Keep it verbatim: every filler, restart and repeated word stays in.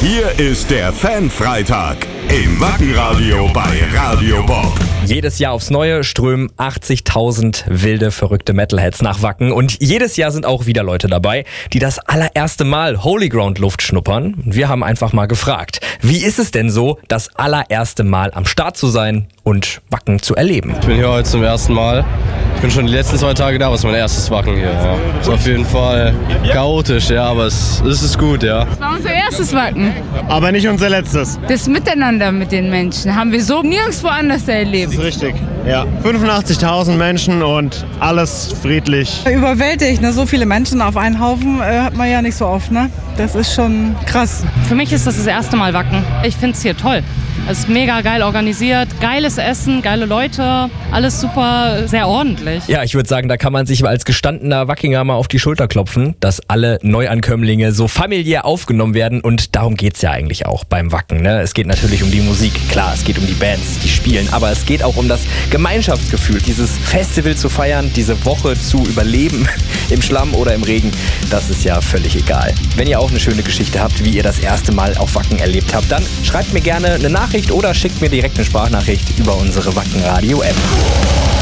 Hier ist der Fanfreitag im Wackenradio bei Radio Bob. Jedes Jahr aufs Neue strömen achtzigtausend wilde, verrückte Metalheads nach Wacken. Und jedes Jahr sind auch wieder Leute dabei, die das allererste Mal Holy Ground Luft schnuppern. Und wir haben einfach mal gefragt, wie ist es denn so, das allererste Mal am Start zu sein und Wacken zu erleben? Ich bin hier heute zum ersten Mal. Ich bin schon die letzten zwei Tage da, aber es ist mein erstes Wacken hier. Ja. Ist auf jeden Fall chaotisch, ja, aber es, es ist gut, ja. Das war unser erstes Wacken. Aber nicht unser letztes. Das Miteinander mit den Menschen haben wir so nirgendwo anders erlebt. Das ist richtig, ja. fünfundachtzigtausend Menschen und alles friedlich. Überwältigt, ne? So viele Menschen auf einen Haufen äh, hat man ja nicht so oft, ne? Das ist schon krass. Für mich ist das das erste Mal Wacken. Ich finde es hier toll. Es ist mega geil organisiert, geiles Essen, geile Leute, alles super, sehr ordentlich. Ja, ich würde sagen, da kann man sich als gestandener Wackinger mal auf die Schulter klopfen, dass alle Neuankömmlinge so familiär aufgenommen werden, und darum geht's ja eigentlich auch beim Wacken, ne? Es geht natürlich um die Musik, klar, es geht um die Bands, die spielen, aber es geht auch um das Gemeinschaftsgefühl, dieses Festival zu feiern, diese Woche zu überleben, im Schlamm oder im Regen, das ist ja völlig egal. Wenn ihr auch eine schöne Geschichte habt, wie ihr das erste Mal auf Wacken erlebt habt, dann schreibt mir gerne eine Nachricht oder schickt mir direkt eine Sprachnachricht über unsere Wackenradio-App.